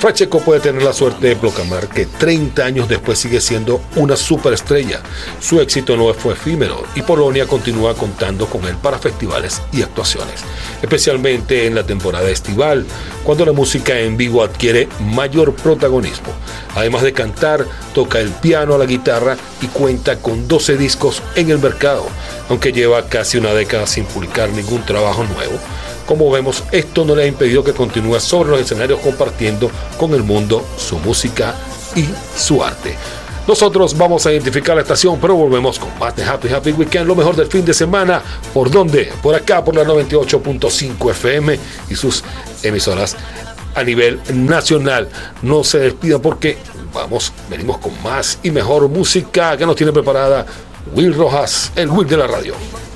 Francesco puede tener la suerte de proclamar que 30 años después sigue siendo una superestrella. Su éxito no fue efímero y Polonia continúa contando con él para festivales y actuaciones, especialmente en la temporada estival, cuando la música en vivo adquiere mayor protagonismo. Además de cantar, toca el piano, la guitarra y cuenta con 12 discos en el mercado, aunque lleva casi una década sin publicar ningún trabajo nuevo. Como vemos, esto no le ha impedido que continúe sobre los escenarios compartiendo con el mundo su música y su arte. Nosotros vamos a identificar la estación, pero volvemos con más de Happy Weekend, lo mejor del fin de semana. ¿Por dónde? Por acá, por la 98.5 FM y sus emisoras a nivel nacional. No se despidan porque venimos con más y mejor música que nos tiene preparada Will Rojas, el Will de la radio.